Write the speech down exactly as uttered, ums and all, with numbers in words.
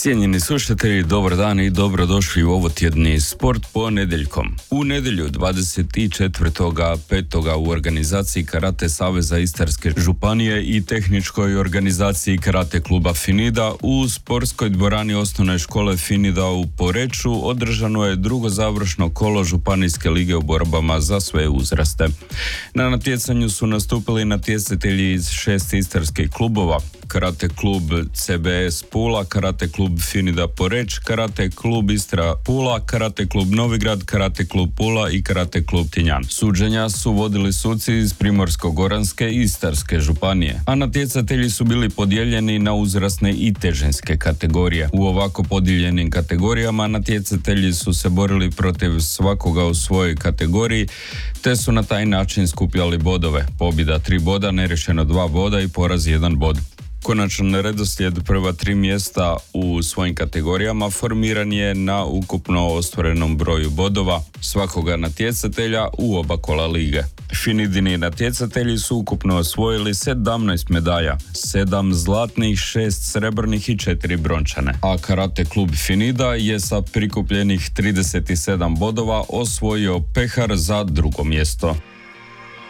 Cijenjeni slušatelji, dobar dan i dobrodošli u ovotjedni Sport ponedjeljkom. U nedjelju dvadeset četvrtog petog u organizaciji Karate Saveza Istarske županije i tehničkoj organizaciji Karate kluba Finida u sportskoj dvorani osnovne škole Finida u Poreču održano je drugo završno kolo županijske lige u borbama za sve uzraste. Na natjecanju su nastupili natjecatelji iz šest istarskih klubova: Karate klub C B S Pula, Karate klub Finida Poreč, Karate klub Istra Pula, Karate klub Novigrad, Karate klub Pula i Karate klub Tinjan. Suđenja su vodili suci iz Primorsko-goranske i Istarske županije, a natjecatelji su bili podijeljeni na uzrasne i težinske kategorije. U ovako podijeljenim kategorijama natjecatelji su se borili protiv svakoga u svojoj kategoriji, te su na taj način skupljali bodove. Pobjeda tri boda, neriješeno dva boda i poraz jedan bod. Konačan redoslijed prva tri mjesta u svojim kategorijama formiran je na ukupno ostvarenom broju bodova svakoga natjecatelja u oba kola lige. Finidini natjecatelji su ukupno osvojili sedamnaest medalja, sedam zlatnih, šest srebrnih i četiri brončane, a Karate klub Finida je sa prikupljenih trideset sedam bodova osvojio pehar za drugo mjesto.